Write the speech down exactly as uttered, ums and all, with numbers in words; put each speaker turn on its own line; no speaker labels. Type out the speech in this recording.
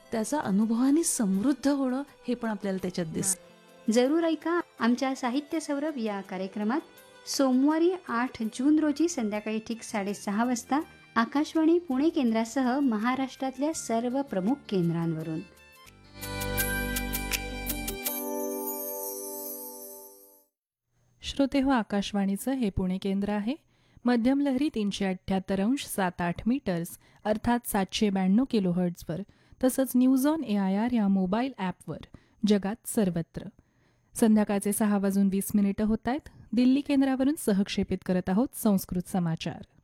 त्याचा अनुभवाने समृद्ध होणं हे पण आपल्याला त्याच्यात दिसतं.
जरूर ऐका आमच्या साहित्य सौरभ या कार्यक्रमात सोमवारी आठ जून रोजी संध्याकाळी ठीक साडेसहा वाजता आकाशवाणी पुणे केंद्रासह महाराष्ट्रातल्या सर्व प्रमुख केंद्रांवरून.
श्रोते हो, आकाशवाणीचं हे पुणे केंद्र आहे. मध्यम लहरी तीनशे अठ्ठ्याहत्तर अंश सात आठ मीटर्स अर्थात सातशे ब्याण्णव किलो हर्ट्झवर, तसंच news on A I R या मोबाईल ॲपवर जगात सर्वत्र. संध्याकाळचे सहा वाजून वीस मिनिटं होत आहेत. दिल्ली केंद्रावरून सहक्षेपित करत आहोत संस्कृत समाचार.